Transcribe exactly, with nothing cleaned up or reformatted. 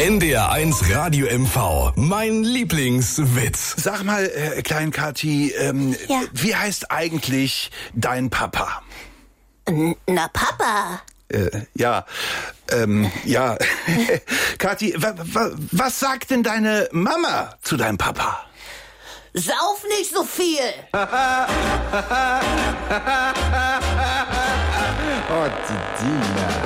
N D R eins Radio M V. Mein Lieblingswitz. Sag mal, äh, Klein Kathi, ähm, Ja. wie heißt eigentlich dein Papa? Na, Papa. Äh, ja, ähm, ja. Kathi, wa, wa, was sagt denn deine Mama zu deinem Papa? Sauf nicht so viel. Oh, die Dina.